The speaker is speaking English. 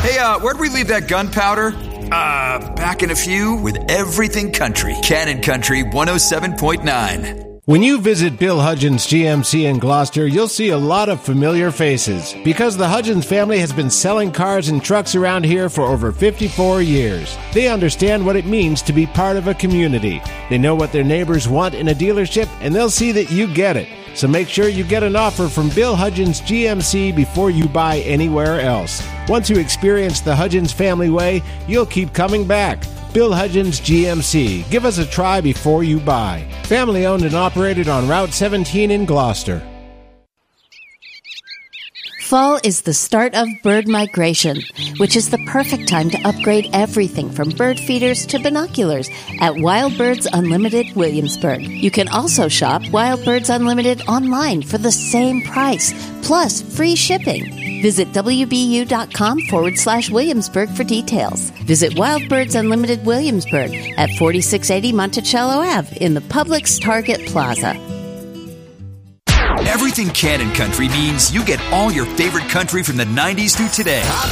Hey, where'd we leave that gunpowder? Back in a few with Everything Country. Cannon Country 107.9. When you visit Bill Hudgens GMC in Gloucester, you'll see a lot of familiar faces because the Hudgens family has been selling cars and trucks around here for over 54 years. They understand what it means to be part of a community. They know what their neighbors want in a dealership, and they'll see that you get it. So make sure you get an offer from Bill Hudgens GMC before you buy anywhere else. Once you experience the Hudgens family way, you'll keep coming back. Bill Hudgens GMC. Give us a try before you buy. Family owned and operated on Route 17 in Gloucester. Fall is the start of bird migration, which is the perfect time to upgrade everything from bird feeders to binoculars at Wild Birds Unlimited Williamsburg. You can also shop Wild Birds Unlimited online for the same price, plus free shipping. Visit WBU.com/Williamsburg for details. Visit Wild Birds Unlimited Williamsburg at 4680 Monticello Ave in the Publix Target Plaza. Everything Cannon Country means you get all your favorite country from the 90s through today. I